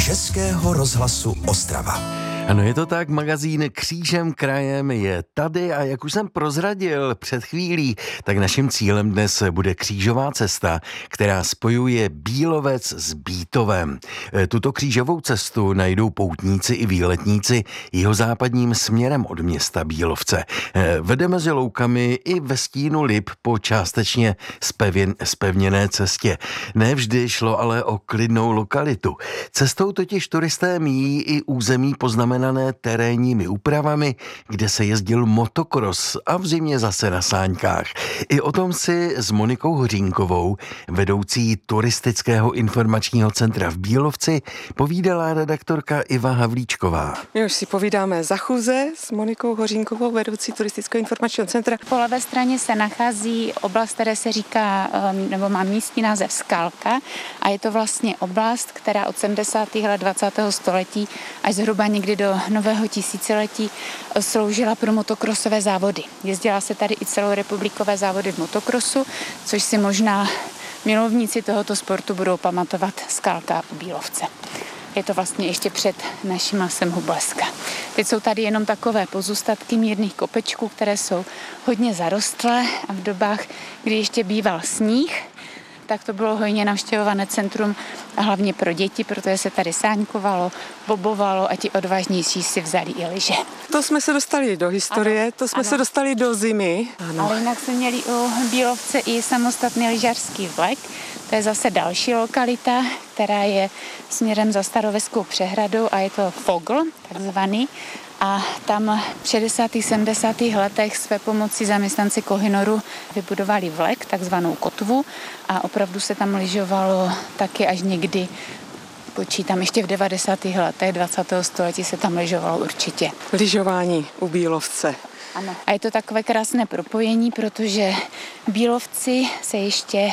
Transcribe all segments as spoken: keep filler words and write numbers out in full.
Českého rozhlasu Ostrava. Ano, je to tak, magazín Křížem krajem je tady a jak už jsem prozradil před chvílí, tak naším cílem dnes bude křížová cesta, která spojuje Bílovec s Bítovem. Tuto křížovou cestu najdou poutníci i výletníci jihozápadním směrem od města Bílovce. Vede mezi loukami i ve stínu lip po částečně spevně, spevněné cestě. Nevždy šlo ale o klidnou lokalitu. Cestou totiž turisté míjí i území poznamenané terénními úpravami, kde se jezdil motokros a v zimě zase na sáňkách. I o tom si s Monikou Hořínkovou, vedoucí turistického informačního centra v Bílovci, povídala redaktorka Iva Havlíčková. My už si povídáme za chůze s Monikou Hořínkovou, vedoucí turistického informačního centra. Po levé straně se nachází oblast, které se říká, nebo má místní název Skalka, a je to vlastně oblast, která od sedmdesátých let dvacátého století až zhruba někdy do nového tisíciletí sloužila pro motokrosové závody. Jezdila se tady i celorepublikové závody v motokrosu, což si možná milovníci tohoto sportu budou pamatovat Skalka u Bílovce. Je to vlastně ještě před naším masem Hubleska. Teď jsou tady jenom takové pozůstatky mírných kopečků, které jsou hodně zarostlé a v dobách, kdy ještě býval sníh, tak to bylo hojně navštěvované centrum a hlavně pro děti, protože se tady sáňkovalo, bobovalo a ti odvážnější si vzali i lyže. To jsme se dostali do historie, ano, to jsme ano. se dostali do zimy. Ano. Ale jinak jsme měli u Bílovce i samostatný lyžařský vlek. To je zase další lokalita, která je směrem za Staroveskou přehradou a je to Fogl, takzvaný. A tam v šedesátých sedmdesátých letech své pomocí zaměstnanci Kohinoru vybudovali vlek, takzvanou kotvu, a opravdu se tam lyžovalo taky až někdy, počítám ještě v devadesátých letech dvacátého století se tam lyžovalo určitě. Lyžování u Bílovce. Ano. A je to takové krásné propojení, protože Bílovci se ještě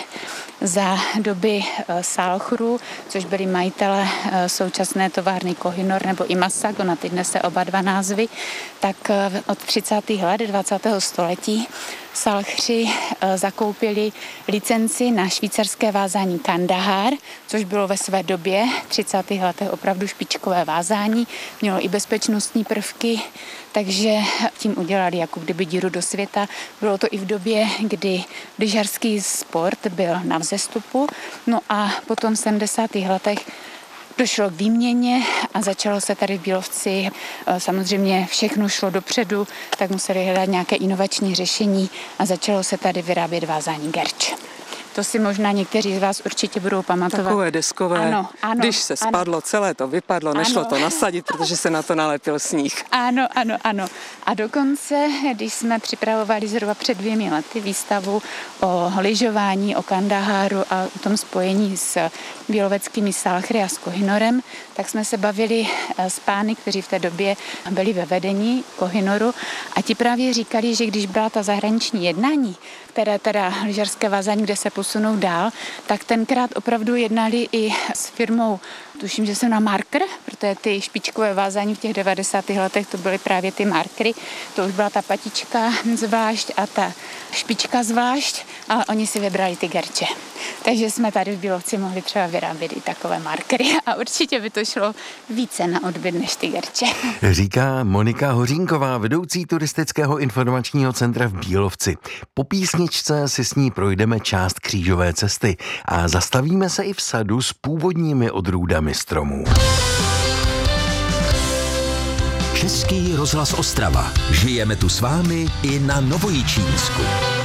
za doby Salchru, což byli majitele současné továrny Kohinor nebo i Masag, ona teď nese oba dva názvy, tak od třicátých let dvacátého století Salchři zakoupili licenci na švýcarské vázání Kandahar, což bylo ve své době třicátých letech opravdu špičkové vázání, mělo i bezpečnostní prvky, takže tím udělali jako kdyby díru do světa. Bylo to i v době, kdy lyžařský sport byl na vzestupu, no a potom v sedmdesátých letech došlo k výměně a začalo se tady v Bílovci, samozřejmě všechno šlo dopředu, tak museli hledat nějaké inovační řešení a začalo se tady vyrábět vázání gerč. To si možná někteří z vás určitě budou pamatovat. Takové deskové, ano, ano, když se spadlo, ano. Celé to vypadlo, nešlo ano. to nasadit, protože se na to nalepil sníh. Ano, ano, ano. A dokonce, když jsme připravovali zhruba před dvěmi lety výstavu o lyžování, o Kandaháru a o tom spojení s bíloveckými Salchry a s Kohinorem, tak jsme se bavili s pány, kteří v té době byli ve vedení Kohinoru, a ti právě říkali, že když byla ta zahraniční jednání, které teda lyžařské vázání, kde se posunou dál, tak tenkrát opravdu jednali i s firmou, tuším, že se na Marker, protože ty špičkové vázání v těch devadesátých letech to byly právě ty markery, to už byla ta patička zvlášť a ta špička zvlášť, ale oni si vybrali ty gerče. Takže jsme tady v Bílovci mohli třeba vyrábět i takové markery a určitě by to šlo více na odbyt než ty gerče. Říká Monika Hořínková, vedoucí turistického informačního centra v Bílovci. Po písničce si s ní projdeme část křížové cesty a zastavíme se i v sadu s původními odrůdami stromů. Český rozhlas Ostrava. Žijeme tu s vámi i na Novojičínsku.